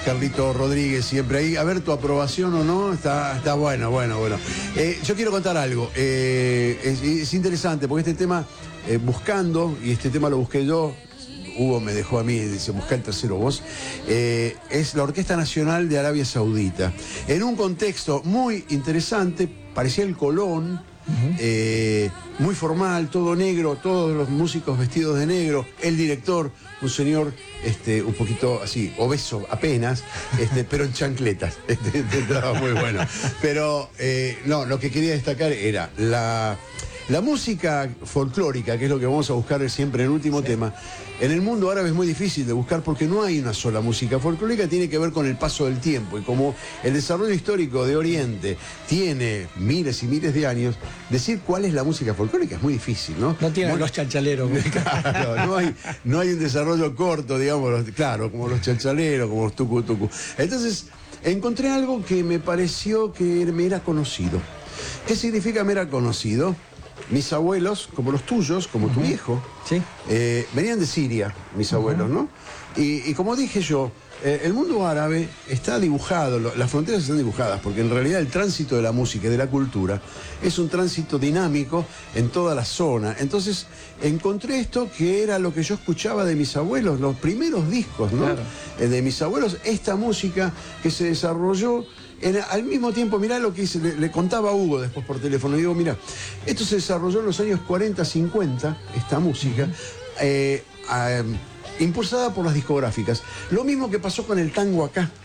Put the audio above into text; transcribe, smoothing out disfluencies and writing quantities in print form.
Carlito Rodríguez, siempre ahí. A ver, tu aprobación o no, está bueno. Yo quiero contar algo. Es interesante, porque este tema, buscando, y este tema lo busqué yo, Hugo me dejó a mí, dice, buscar el tercero voz, es la Orquesta Nacional de Arabia Saudita. En un contexto muy interesante, parecía el Colón, muy formal, todo negro, todos los músicos vestidos de negro, el director, un señor un poquito así, obeso apenas, pero en chancletas, estaba muy bueno. Pero no, lo que quería destacar era la música folclórica, que es lo que vamos a buscar siempre en el último tema. En el mundo árabe es muy difícil de buscar porque no hay una sola música folclórica, tiene que ver con el paso del tiempo. Y como el desarrollo histórico de Oriente tiene miles y miles de años, decir cuál es la música folclórica es muy difícil, ¿no? No tienen los chalchaleros. Claro, no hay un desarrollo corto, digamos, claro, como los chalchaleros, como los tucu-tucu. Entonces, encontré algo que me pareció que me era conocido. ¿Qué significa me era conocido? Mis abuelos, como los tuyos, como tu viejo, ¿sí? Venían de Siria, mis abuelos, ¿no? Y como dije yo, el mundo árabe está dibujado, las fronteras están dibujadas, porque en realidad el tránsito de la música y de la cultura es un tránsito dinámico en toda la zona. Entonces encontré esto que era lo que yo escuchaba de mis abuelos, los primeros discos, ¿no? Claro. De mis abuelos, esta música que se desarrolló. Al mismo tiempo, mirá lo que hice, le contaba a Hugo después por teléfono, digo, mira, esto se desarrolló en los años 40, 50, esta música, impulsada por las discográficas. Lo mismo que pasó con el tango acá.